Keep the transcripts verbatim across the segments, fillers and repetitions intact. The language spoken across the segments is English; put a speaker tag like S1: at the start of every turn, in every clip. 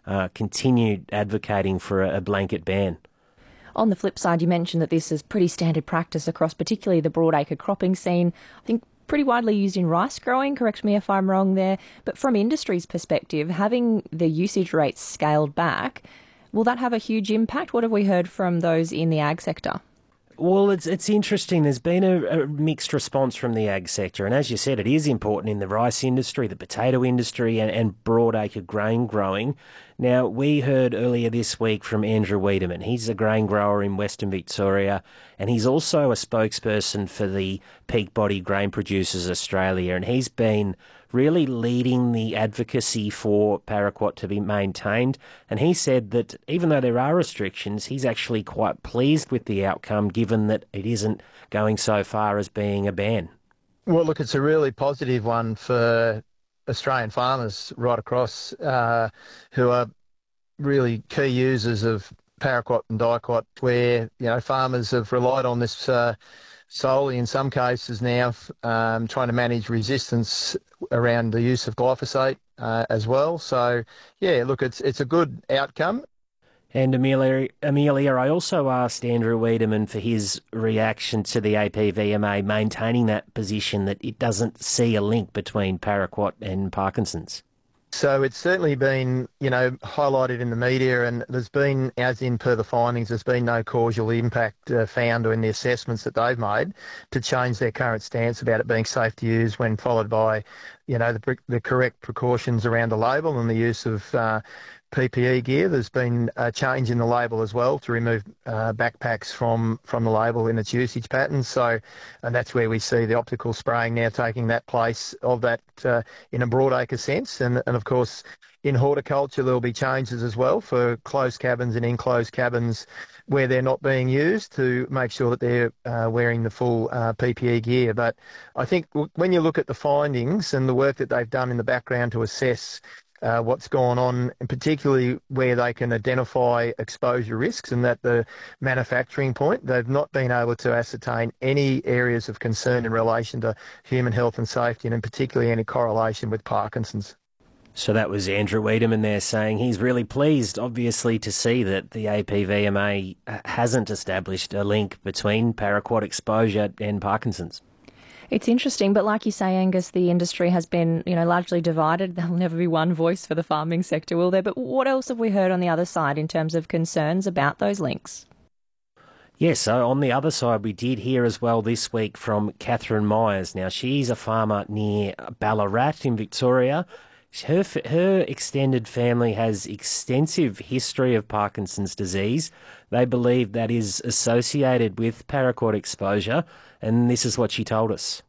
S1: uh, continued advocating for a, a blanket ban.
S2: On the flip side, you mentioned that this is pretty standard practice across particularly the broadacre cropping scene. I think pretty widely used in rice growing, correct me if I'm wrong there. But from industry's perspective, having the usage rates scaled back, will that have a huge impact? What have we heard from those in the ag sector?
S1: Well, it's it's interesting. There's been a, a mixed response from the ag sector. And as you said, it is important in the rice industry, the potato industry and, and broadacre grain growing. Now, we heard earlier this week from Andrew Wiedemann. He's a grain grower in Western Victoria, and he's also a spokesperson for the Peak Body Grain Producers Australia, and he's been really leading the advocacy for paraquat to be maintained. And he said that even though there are restrictions, he's actually quite pleased with the outcome, given that it isn't going so far as being a ban.
S3: Well, look, it's a really positive one for Australian farmers right across uh, who are really key users of paraquat and diquat, where, you know, farmers have relied on this uh, solely in some cases now, um, trying to manage resistance around the use of glyphosate uh, as well. So, yeah, look, it's it's a good outcome.
S1: And Amelia, Amelia, I also asked Andrew Wiedemann for his reaction to the A P V M A maintaining that position that it doesn't see a link between paraquat and Parkinson's.
S3: So it's certainly been, you know, highlighted in the media, and there's been, as in per the findings, there's been no causal impact uh, found in the assessments that they've made to change their current stance about it being safe to use when followed by, you know, the, the correct precautions around the label and the use of uh, P P E gear. There's been a change in the label as well to remove uh, backpacks from, from the label in its usage patterns. So, and that's where we see the optical spraying now taking that place of that uh, in a broadacre sense. And, and of course, in horticulture, there'll be changes as well for closed cabins and enclosed cabins where they're not being used to make sure that they're uh, wearing the full uh, P P E gear. But I think when you look at the findings and the work that they've done in the background to assess Uh, what's gone on, and particularly where they can identify exposure risks, and at the manufacturing point, they've not been able to ascertain any areas of concern in relation to human health and safety, and in particularly any correlation with Parkinson's.
S1: So that was Andrew Wiedemann there saying he's really pleased, obviously, to see that the A P V M A hasn't established a link between paraquat exposure and Parkinson's.
S2: It's interesting, but like you say, Angus, the industry has been, you know, largely divided. There'll never be one voice for the farming sector, will there? But what else have we heard on the other side in terms of concerns about those links?
S1: Yes, so on the other side, we did hear as well this week from Catherine Myers. Now, she's a farmer near Ballarat in Victoria. Her, her extended family has extensive history of Parkinson's disease. They believe that is associated with paraquat exposure, and this is what she told us.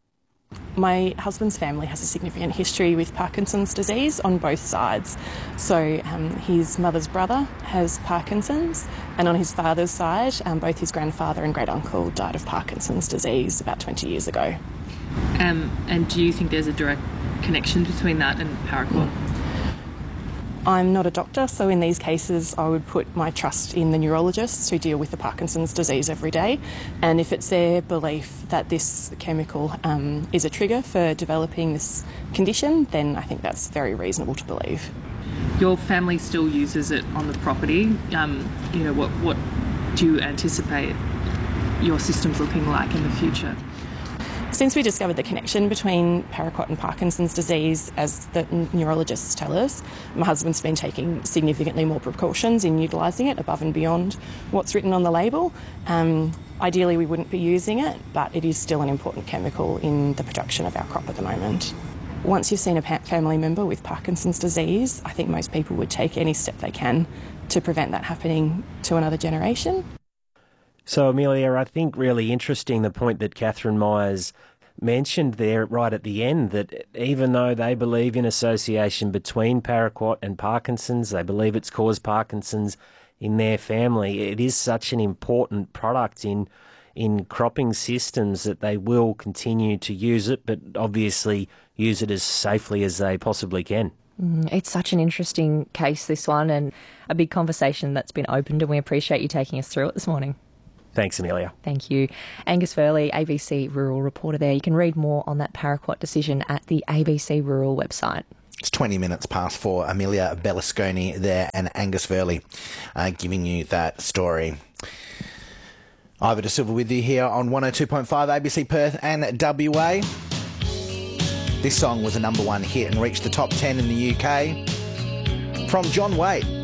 S4: My husband's family has a significant history with Parkinson's disease on both sides. So um, his mother's brother has Parkinson's, and on his father's side, um, both his grandfather and great uncle died of Parkinson's disease about twenty years ago.
S5: Um, and do you think there's a direct connection between that and paraquat?
S4: I'm not a doctor, so in these cases I would put my trust in the neurologists who deal with the Parkinson's disease every day, and if it's their belief that this chemical um, is a trigger for developing this condition, then I think that's very reasonable to believe.
S5: Your family still uses it on the property. Um, you know, what, what do you anticipate your systems looking like in the future?
S4: Since we discovered the connection between paraquat and Parkinson's disease, as the neurologists tell us, my husband's been taking significantly more precautions in utilising it above and beyond what's written on the label. Um, ideally, we wouldn't be using it, but it is still an important chemical in the production of our crop at the moment. Once you've seen a family member with Parkinson's disease, I think most people would take any step they can to prevent that happening to another generation.
S1: So, Amelia, I think really interesting the point that Catherine Myers mentioned there right at the end, that even though they believe in association between paraquat and Parkinson's, they believe it's caused Parkinson's in their family, it is such an important product in in cropping systems that they will continue to use it, but obviously use it as safely as they possibly can.
S2: Mm, it's such an interesting case, this one, and a big conversation that's been opened, and we appreciate you taking us through it this morning.
S1: Thanks, Amelia.
S2: Thank you. Angus Furley, A B C Rural reporter there. You can read more on that paraquat decision at the A B C Rural website.
S6: It's twenty minutes past four. Amelia Bellasconi there and Angus Verley uh, giving you that story. Ivor De Silva with you here on one oh two point five A B C Perth and W A. This song was a number one hit and reached the top ten in the U K. From John Waite.